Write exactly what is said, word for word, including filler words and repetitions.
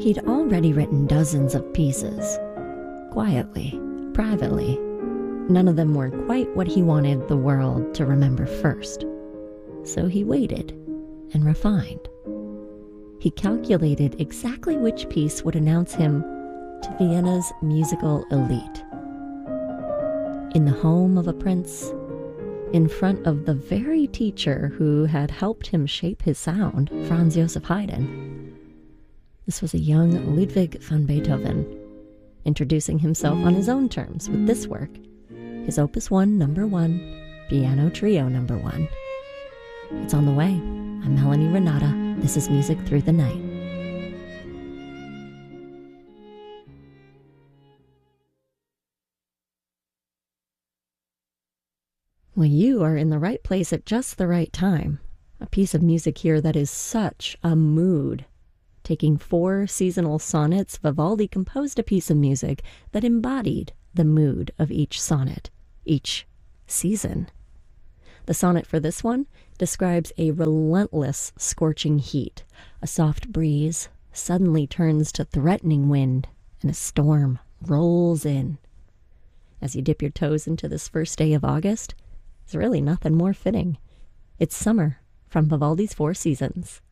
He'd already written dozens of pieces, quietly, privately. None of them were quite what he wanted the world to remember first. So he waited and refined. He calculated exactly which piece would announce him to Vienna's musical elite. In the home of a prince, in front of the very teacher who had helped him shape his sound, Franz Joseph Haydn. This was a young Ludwig van Beethoven, introducing himself on his own terms with this work, his Opus one, number one, Piano Trio number one. It's on the way. I'm Melanie Renata. This is Music Through the Night. Well, you are in the right place at just the right time. A piece of music here that is such a mood. Taking four seasonal sonnets, Vivaldi composed a piece of music that embodied the mood of each sonnet, each season. The sonnet for this one describes a relentless scorching heat. A soft breeze suddenly turns to threatening wind, and a storm rolls in. As you dip your toes into this first day of August, there's really nothing more fitting. It's summer from Vivaldi's Four Seasons.